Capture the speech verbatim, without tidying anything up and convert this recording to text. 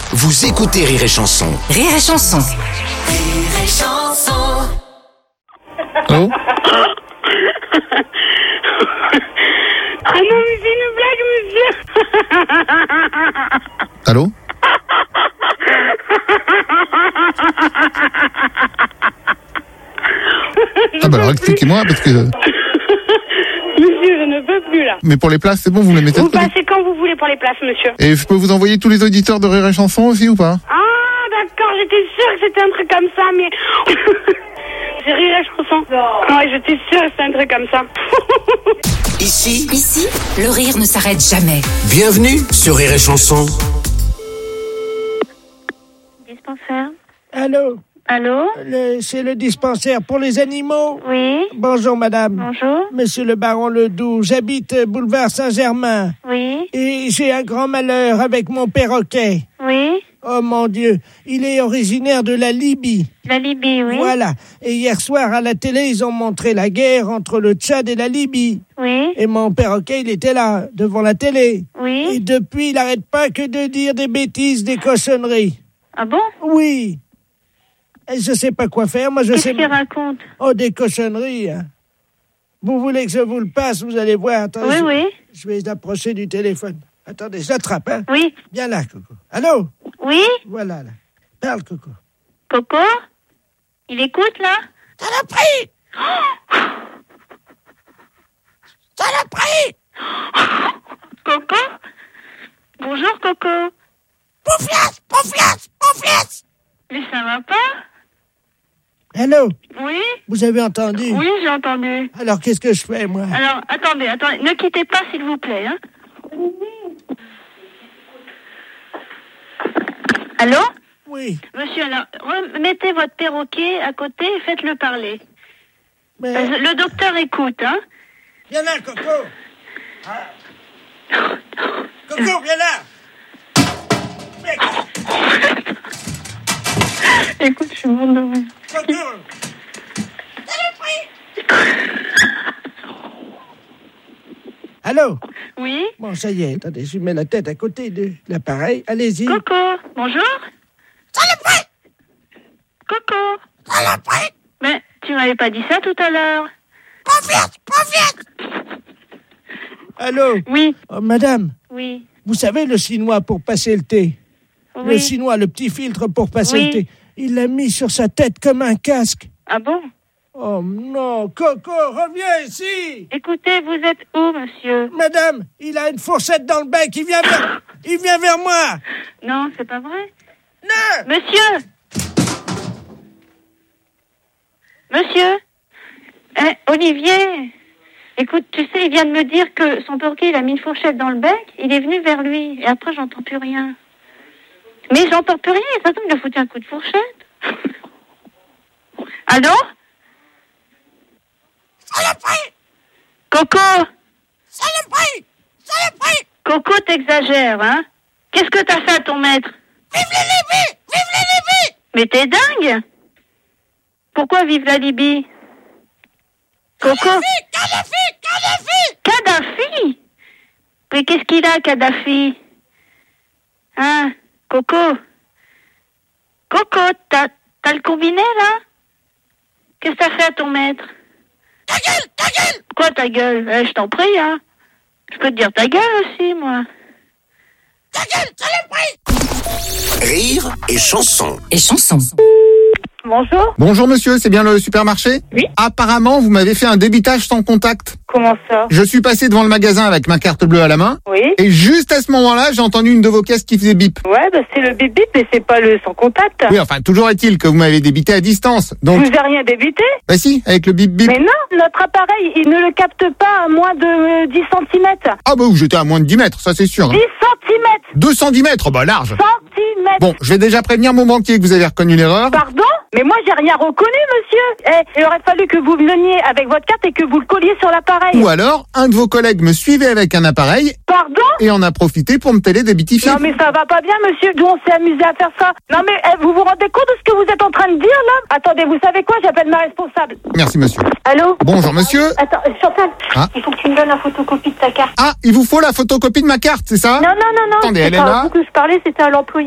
Vous écoutez Rire et Chanson. Rire et Chanson. Rire et Chanson. Oh. Ah non, mais c'est une blague, monsieur. Allô? Ah bah alors expliquez-moi parce que... Monsieur, je ne peux plus là. Mais pour les places, c'est bon, vous me les mettez Vous de côté. passez quand vous voulez pour les places, monsieur. Et je peux vous envoyer tous les auditeurs de Rire et Chanson aussi ou pas? Ah, d'accord, j'étais sûre que c'était un truc comme ça, mais... C'est Rire et Chanson. Ouais, j'étais sûre que c'était un truc comme ça. Ici, Ici, le rire ne s'arrête jamais. bienvenue sur Rire et Chanson. Dispensaire. Allô, Allô? le- c'est le dispensaire pour les animaux. Oui, Bonjour madame. bonjour. Monsieur le baron Ledoux, j'habite euh, boulevard Saint-Germain Oui, et j'ai un grand malheur avec mon perroquet. oui. Oh mon Dieu, il est originaire de la Libye. La Libye, oui. Voilà. Et hier soir à la télé, ils ont montré la guerre entre le Tchad et la Libye. Oui, Et mon perroquet, il était là, devant la télé. Et oui. depuis, il n'arrête pas que de dire des bêtises, des cochonneries. Ah bon? Oui. Et je sais pas quoi faire, moi je Qu'est-ce sais... qu'il raconte? Oh, des cochonneries, hein. Vous voulez que je vous le passe, vous allez voir. Attends, Oui, je... oui. je vais approcher du téléphone. Attendez, je l'attrape, hein. Oui, Viens là, Coco. Allô? oui. Voilà, là. Parle, Coco. Coco? Il écoute, là? Saloperie! Saloperie! Coco? Bonjour, Coco. Pouflasse! Pouflasse! Pouflasse! Mais ça va pas? Allô? Oui? Vous avez entendu? Oui, j'ai entendu. Alors, qu'est-ce que je fais, moi? Alors, attendez, attendez. Ne quittez pas, s'il vous plaît, hein. Allô? Oui, Monsieur, alors, remettez votre perroquet à côté et faites-le parler. mais... Euh, Le docteur écoute, hein. Viens là, Coco! Ah. Coco, viens là! Mais... Écoute, je suis morte de rire. Coco! Allô? Oui? Bon, ça y est, attendez, je mets la tête à côté de l'appareil. Allez-y. Coco, bonjour? Coco? Mais tu m'avais pas dit ça tout à l'heure. Allô? Oui, Oh, madame, oui, vous savez le chinois pour passer le thé? Le oui. chinois, le petit filtre pour passer Oui. le thé. Il l'a mis sur sa tête comme un casque. Ah bon? Oh non, Coco, reviens ici! Écoutez, vous êtes où, monsieur? Madame, il a une fourchette dans le bec, il vient vers, il vient vers moi! Non, c'est pas vrai. Non! Monsieur! Monsieur? Eh, Olivier? Écoute, tu sais, il vient de me dire que son perroquet, il a mis une fourchette dans le bec, il est venu vers lui, et après, j'entends plus rien. Mais j'entends plus rien, et ça tombe, il a foutu un coup de fourchette. Allô? Saloperie! Coco! Saloperie! Saloperie! Coco, t'exagères, hein? Qu'est-ce que t'as fait à ton maître? Vive la Libye! Vive la Libye! Mais t'es dingue! Pourquoi vive la Libye? Coco? Kadhafi! Kadhafi! Kadhafi? Mais qu'est-ce qu'il a, Kadhafi? Hein? Coco? Coco, t'as, t'as le combiné, là? Qu'est-ce que t'as fait à ton maître? Ta gueule! Ta gueule! Quoi, ta gueule? Eh, je t'en prie, hein? Je peux te dire ta gueule aussi, moi. Ta gueule! Saloperie! Rire et Chanson. Et Chanson. Bonjour? Bonjour monsieur, c'est bien le supermarché? Oui. Apparemment, vous m'avez fait un débitage sans contact. Comment ça? Je suis passé devant le magasin avec ma carte bleue à la main. Oui? Et juste à ce moment-là, j'ai entendu une de vos caisses qui faisait bip. Ouais, bah c'est le bip bip, mais c'est pas le sans contact. Oui, enfin, toujours est-il que vous m'avez débité à distance. Donc, ai rien débité? bah si, avec le bip bip. Mais non, notre appareil, il ne le capte pas à moins de dix centimètres. Ah bah j'étais à moins de dix mètres, ça c'est sûr. hein. dix centimètres! deux cent dix mètres, bah large. Centimètres! Bon, je vais déjà prévenir mon banquier que vous avez reconnu l'erreur. Pardon? Mais moi, j'ai rien reconnu, monsieur. Eh, il aurait fallu que vous veniez avec votre carte et que vous le colliez sur l'appareil. Ou alors, un de vos collègues me suivait avec un appareil Pardon? et en a profité pour me télédébitifier. Non, mais ça va pas bien, monsieur. Nous, on s'est amusé à faire ça. Non, mais eh, vous vous rendez compte de ce que vous êtes en train de dire, là? Attendez, vous savez quoi? J'appelle ma responsable. Merci monsieur. Allô? Bonjour monsieur. Attends, Chantal, Ah. il faut que tu me donnes la photocopie de ta carte. Ah, il vous faut la photocopie de ma carte, c'est ça? Non, non, non, non. Attendez, c'est elle est pas là. à vous que je parlais, c'était à l'employé.